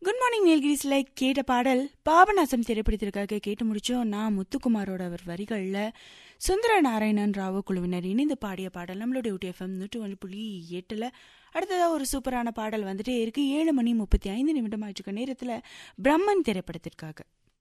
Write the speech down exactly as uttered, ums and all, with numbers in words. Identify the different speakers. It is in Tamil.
Speaker 1: குட் மார்னிங் நீல்கிரிஸ்ல கேட்ட பாடல் பாபநாசம் திரைப்படத்திற்காக கேட்டு முடிச்சோம். நான் முத்துக்குமாரோட அவர் வரிகளில் சுந்தர நாராயணன் ராவோ குழுவினர் இணைந்து பாடிய பாடல் நம்மளுடைய யூடிஎஃப்எம் நூற்றி ஒன்று புள்ளி எட்டுல அடுத்ததாக ஒரு சூப்பரான பாடல் வந்துட்டே இருக்கு. ஏழு மணி முப்பத்தி ஐந்து நிமிடம் ஆயிடுச்சுக்க நேரத்தில் பிரம்மன் திரைப்படத்திற்காக